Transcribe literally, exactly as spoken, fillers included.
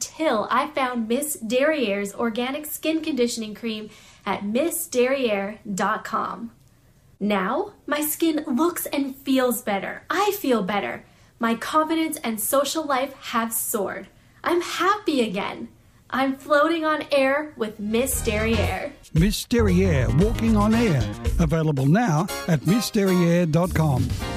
until I found Miss Derriere's Organic Skin Conditioning Cream at miss derriere dot com. Now, my skin looks and feels better. I feel better. My confidence and social life have soared. I'm happy again. I'm floating on air with Miss Derriere. Miss Derriere, walking on air. Available now at miss derriere dot com.